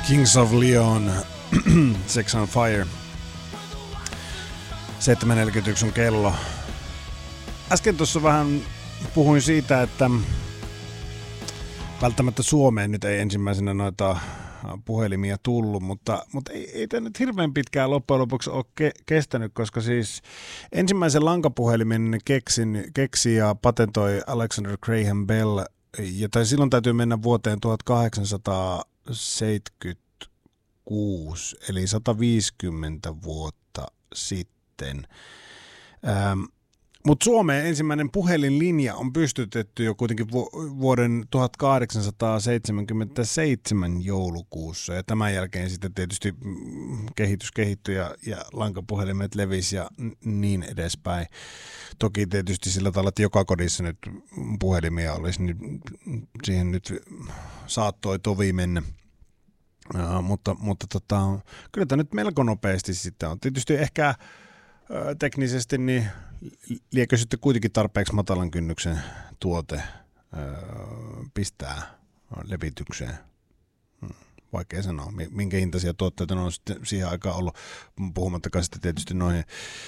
Kings of Leon, Sex on Fire. 7.41 on kello. Äsken tuossa vähän puhuin siitä, että välttämättä Suomeen nyt ei ensimmäisenä noita puhelimia tullut, mutta ei tämä nyt hirveän pitkään loppujen lopuksi ole kestänyt, koska siis ensimmäisen lankapuhelimen keksi ja patentoi Alexander Graham Bell, ja silloin täytyy mennä vuoteen 1876, eli 150 vuotta sitten. Mutta Suomeen ensimmäinen puhelinlinja on pystytetty jo kuitenkin vuoden 1877 joulukuussa, ja tämän jälkeen sitten tietysti kehitys kehittyi ja lankapuhelimet levisi ja niin edespäin. Toki tietysti sillä tavalla, että joka kodissa nyt puhelimia olisi, niin siihen nyt saattoi tovi mennä. Mutta kyllä tämä nyt melko nopeasti sitten on. Tietysti ehkä teknisesti niin liekö sitten kuitenkin tarpeeksi matalan kynnyksen tuote pistää levitykseen. Vaikea sanoa, minkä hintaisia tuotteita on sitten siihen aikaan ollut, puhumattakaan sitten tietysti noihin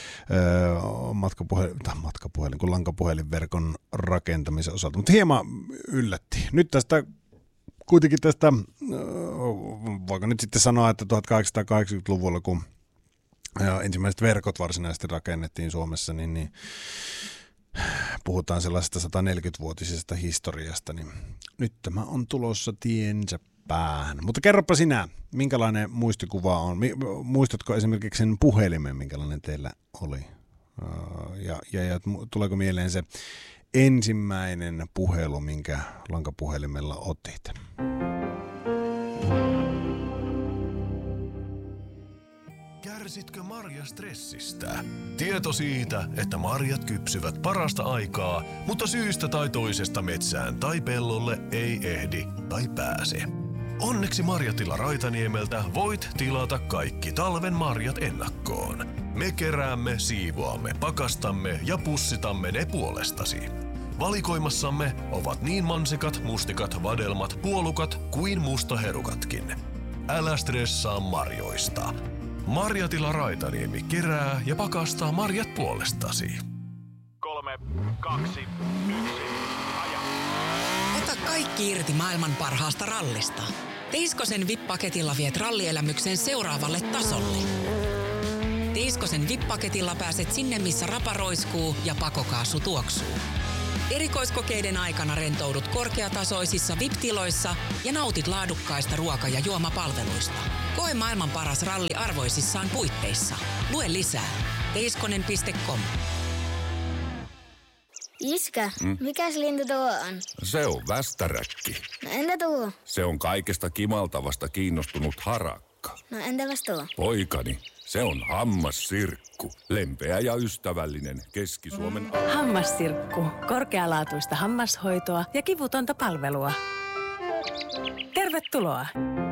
kun lankapuhelinverkon rakentamisen osalta. Mutta hieman yllätti. Nyt kuitenkin tästä, voiko nyt sitten sanoa, että 1880-luvulla, kun ensimmäiset verkot varsinaisesti rakennettiin Suomessa, niin puhutaan sellaisesta 140-vuotisesta historiasta, niin nyt tämä on tulossa tiensä päähän. Mutta kerropa sinä, minkälainen muistikuva on? Muistatko esimerkiksi sen puhelimen, minkälainen teillä oli? Ja tuleeko mieleen se ensimmäinen puhelu, minkä lankapuhelimella otit? Kärsitkö marjastressistä? Tieto siitä, että marjat kypsyvät parasta aikaa, mutta syystä tai toisesta metsään tai pellolle ei ehdi tai pääse. Onneksi Marjatila Raitaniemeltä voit tilata kaikki talven marjat ennakkoon. Me keräämme, siivoamme, pakastamme ja pussitamme ne puolestasi. Valikoimassamme ovat niin mansikat, mustikat, vadelmat, puolukat kuin mustaherukatkin. Älä stressaa marjoista. Marjatila Raitaniemi kerää ja pakastaa marjat puolestasi. 3, 2, 1, aja. Ota kaikki irti maailman parhaasta rallista. Tiiskosen VIP-paketilla viet rallielämyksen seuraavalle tasolle. Tiiskosen VIP-paketilla pääset sinne, missä rapa roiskuu ja pakokaasu tuoksuu. Erikoiskokeiden aikana rentoudut korkeatasoisissa VIP-tiloissa ja nautit laadukkaista ruoka- ja juomapalveluista. Koe maailman paras ralli arvoisissaan puitteissa. Lue lisää. Teiskonen.com. Iskä, mikäs lintu tuo on? Se on västäräkki. No entä tuo? Se on kaikesta kimaltavasta kiinnostunut harakka. No entäpäs tuo? Poikani, se on hammassirkku. Lempeä ja ystävällinen Keski-Suomen... Hammassirkku. Korkealaatuista hammashoitoa ja kivutonta palvelua. Tervetuloa!